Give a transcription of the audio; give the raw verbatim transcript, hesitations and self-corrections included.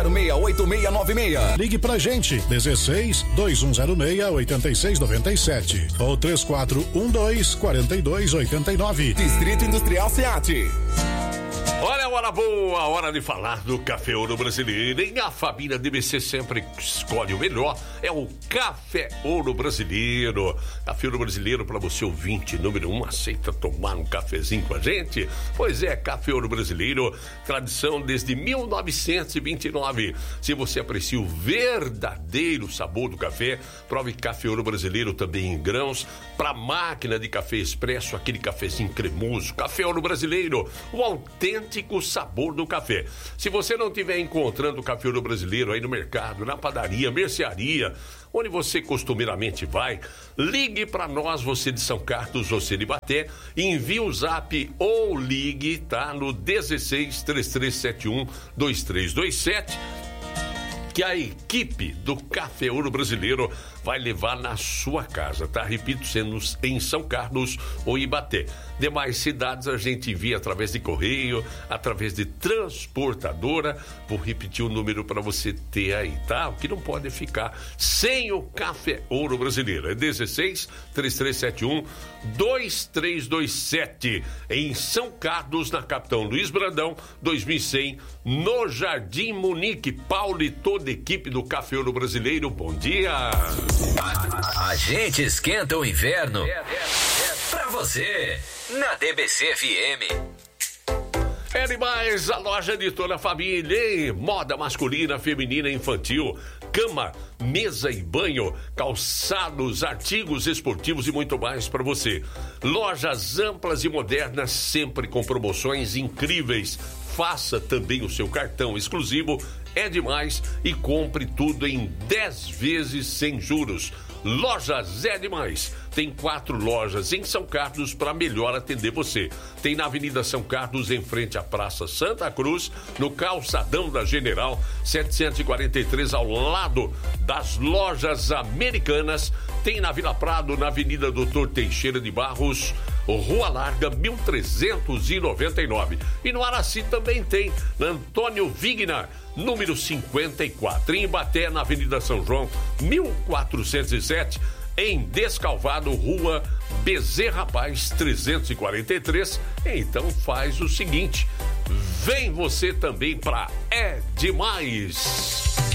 zero seis, oito seis nove seis. Ligue pra gente, dezesseis, dois um zero seis, oito seis nove sete ou três quatro um dois, quatro dois oito nove. Distrito Industrial SEAT. Olha a hora boa, a hora de falar do Café Ouro Brasileiro. E a família D B C sempre escolhe o melhor, é o Café Ouro Brasileiro. Café Ouro Brasileiro para você ouvinte, número um, aceita tomar um cafezinho com a gente? Pois é, Café Ouro Brasileiro, tradição desde mil novecentos e vinte e nove. Se você aprecia o verdadeiro sabor do café, prove Café Ouro Brasileiro também em grãos, para máquina de café expresso, aquele cafezinho cremoso. Café Ouro Brasileiro, o autêntico sabor do café. Se você não estiver encontrando o Café Ouro Brasileiro aí no mercado, na padaria, mercearia, onde você costumeiramente vai, ligue para nós, você de São Carlos, você de Ibaté, envie o zap ou ligue, tá? No dezesseis, três três sete um, dois três dois sete, que a equipe do Café Ouro Brasileiro vai levar na sua casa, tá? Repito, sendo em São Carlos ou Ibaté. Demais cidades a gente envia através de correio, através de transportadora. Vou repetir o número para você ter aí, tá? O que não pode ficar sem o Café Ouro Brasileiro. É dezesseis, três três sete um, dois três dois sete. Em São Carlos, na Capitão Luiz Brandão, dois mil e cem, no Jardim Munique. Paulo e toda a equipe do Café Ouro Brasileiro, bom dia! A, a gente esquenta o inverno pra você na D B C F M. É demais, a loja de toda a família, hein? Moda masculina, feminina, infantil, cama, mesa e banho, calçados, artigos esportivos e muito mais para você. Lojas amplas e modernas, sempre com promoções incríveis. Faça também o seu cartão exclusivo, é demais, e compre tudo em dez vezes sem juros. Lojas é demais. Tem quatro lojas em São Carlos para melhor atender você. Tem na Avenida São Carlos, em frente à Praça Santa Cruz, no Calçadão da General setecentos e quarenta e três, ao lado das Lojas Americanas. Tem na Vila Prado, na Avenida Doutor Teixeira de Barros, Rua Larga, mil trezentos e noventa e nove. E no Araci também tem, na Antônio Vigna, número cinquenta e quatro. Em Ibaté, na Avenida São João, mil quatrocentos e sete. Em Descalvado, Rua Bezerra Paz, trezentos e quarenta e três. Então faz o seguinte, vem você também pra É Demais.